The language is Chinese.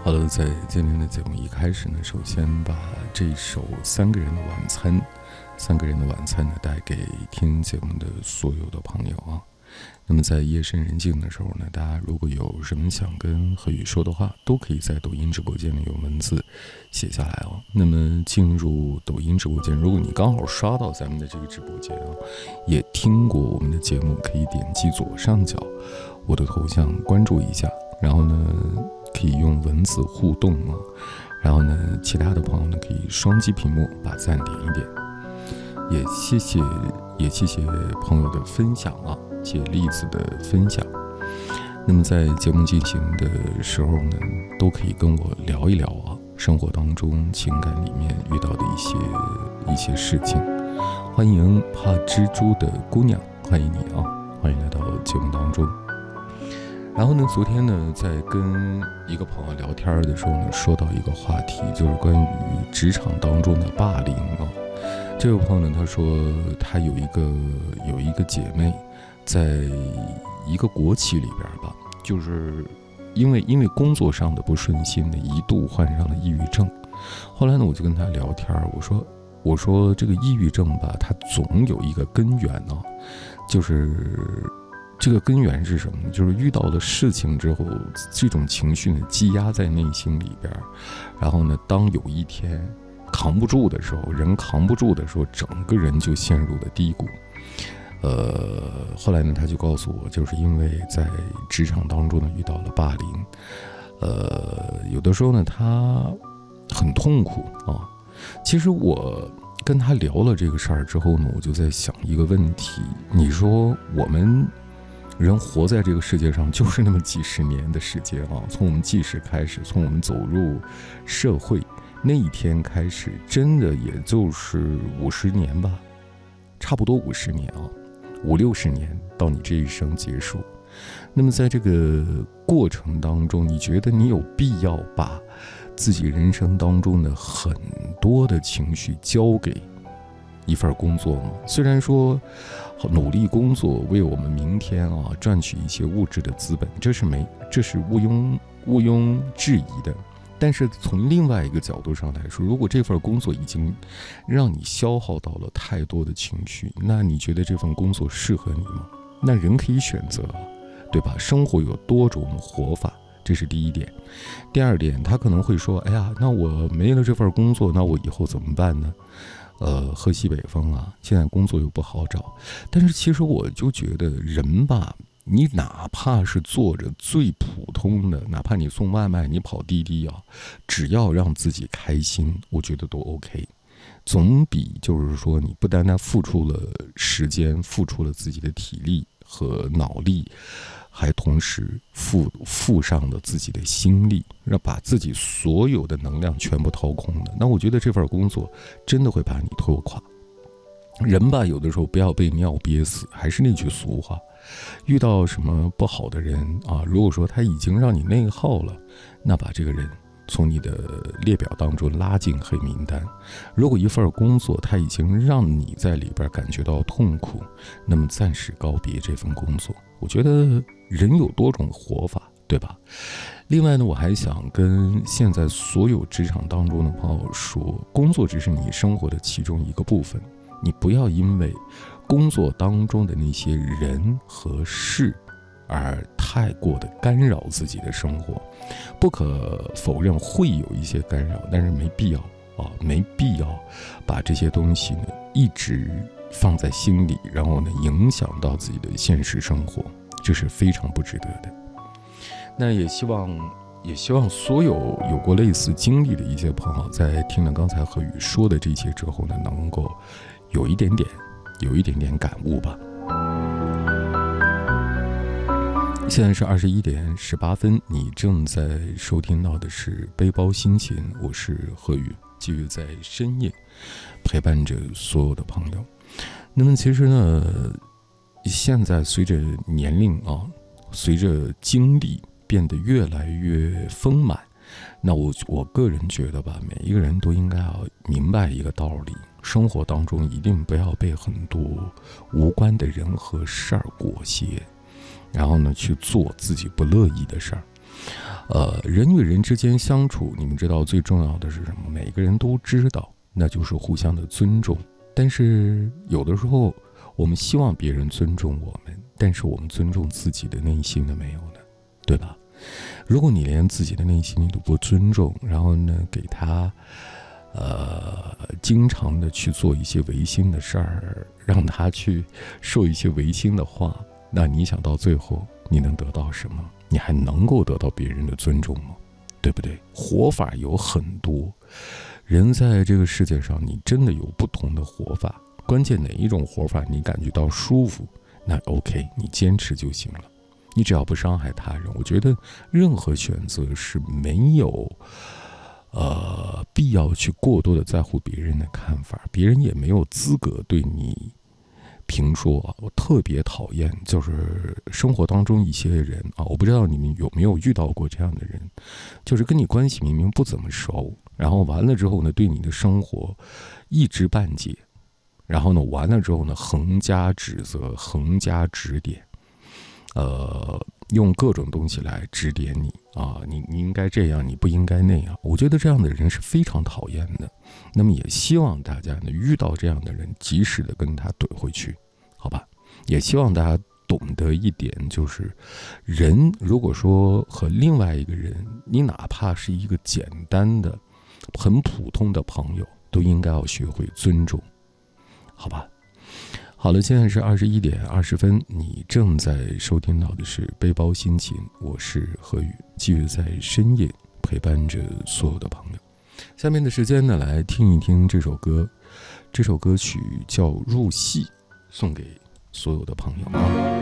好的，在今天的节目一开始呢，首先把这首三个人的晚餐呢带给听节目的所有的朋友啊。那么在夜深人静的时候呢，大家如果有什么想跟何宇说的话，都可以在抖音直播间里用文字写下来哦。那么进入抖音直播间，如果你刚好刷到咱们的这个直播间啊，也听过我们的节目，可以点击左上角我的头像关注一下，然后呢可以用文字互动啊，然后呢其他的朋友呢可以双击屏幕把赞点一点。也谢谢朋友的分享啊，谢谢栗子的分享。那么在节目进行的时候呢，都可以跟我聊一聊啊，生活当中情感里面遇到的一些事情。欢迎怕蜘蛛的姑娘，欢迎你啊，欢迎来到节目当中。然后呢，昨天呢，在跟一个朋友聊天的时候呢，说到一个话题，就是关于职场当中的霸凌啊。这位朋友呢，他说他有一个姐妹，在一个国企里边吧，就是因为工作上的不顺心呢，一度患上了抑郁症。后来呢，我就跟他聊天，我说这个抑郁症吧，它总有一个根源啊，就是这个根源是什么呢？就是遇到了事情之后，这种情绪呢积压在内心里边，然后呢，当有一天扛不住的时候，整个人就陷入了低谷。后来呢，他就告诉我，就是因为在职场当中呢遇到了霸凌，有的时候呢他很痛苦啊。其实我跟他聊了这个事儿之后呢，我就在想一个问题，你说我们人活在这个世界上就是那么几十年的时间啊，从我们记事开始，从我们走入社会那一天开始，真的也就是50年吧，差不多50年啊，50-60年到你这一生结束。那么在这个过程当中，你觉得你有必要把自己人生当中的很多的情绪交给一份工作吗？虽然说努力工作为我们明天啊赚取一些物质的资本，这是毋庸置疑的。但是从另外一个角度上来说，如果这份工作已经让你消耗到了太多的情绪，那你觉得这份工作适合你吗？那人可以选择，对吧？生活有多种活法，这是第一点。第二点，他可能会说，哎呀，那我没了这份工作，那我以后怎么办呢？喝西北风啊，现在工作又不好找。但是其实我就觉得人吧，你哪怕是做着最普通的，哪怕你送外卖，你跑滴滴啊，只要让自己开心，我觉得都 OK。总比就是说你不单单付出了时间，付出了自己的体力和脑力，还同时付上了自己的心力，让把自己所有的能量全部掏空了，那我觉得这份工作真的会把你拖垮。人吧，有的时候不要被尿憋死，还是那句俗话，遇到什么不好的人啊，如果说他已经让你内耗了，那把这个人从你的列表当中拉进黑名单。如果一份工作他已经让你在里边感觉到痛苦，那么暂时告别这份工作。我觉得人有多种活法，对吧？另外呢，我还想跟现在所有职场当中的朋友说，工作只是你生活的其中一个部分，你不要因为工作当中的那些人和事而太过的干扰自己的生活。不可否认会有一些干扰，但是没必要把这些东西呢一直放在心里，然后呢影响到自己的现实生活，这是非常不值得的。那也希望所有过类似经历的一些朋友，在听了刚才何宇说的这些之后呢，能够有一点点感悟吧。现在是21点18分，你正在收听到的是背包心情，我是何宇，继续在深夜陪伴着所有的朋友。那么其实呢，现在随着年龄啊，随着经历变得越来越丰满，那我个人觉得吧，每一个人都应该要明白一个道理，生活当中一定不要被很多无关的人和事儿裹挟，然后呢去做自己不乐意的事儿。 人与人之间相处，你们知道最重要的是什么？每个人都知道，那就是互相的尊重。但是有的时候，我们希望别人尊重我们，但是我们尊重自己的内心的没有呢，对吧？如果你连自己的内心你都不尊重，然后呢，给他经常的去做一些违心的事儿，让他去说一些违心的话，那你想到最后你能得到什么？你还能够得到别人的尊重吗？对不对？活法有很多，人在这个世界上，你真的有不同的活法，关键哪一种活法你感觉到舒服，那 OK， 你坚持就行了。你只要不伤害他人，我觉得任何选择是没有必要去过多的在乎别人的看法，别人也没有资格对你评说。我特别讨厌就是生活当中一些人啊，我不知道你们有没有遇到过这样的人，就是跟你关系明明不怎么熟，然后完了之后呢，对你的生活一知半解，然后呢，完了之后呢，横加指责，横加指点，用各种东西来指点你啊，你应该这样，你不应该那样。我觉得这样的人是非常讨厌的。那么也希望大家呢，遇到这样的人，及时的跟他怼回去，好吧？也希望大家懂得一点，就是人如果说和另外一个人，你哪怕是一个简单的、很普通的朋友，都应该要学会尊重，好吧？好了，现在是21点20分，你正在收听到的是背包心情，我是何宇，继续在深夜陪伴着所有的朋友。下面的时间呢，来听一听这首歌，这首歌曲叫《入戏》，送给所有的朋友。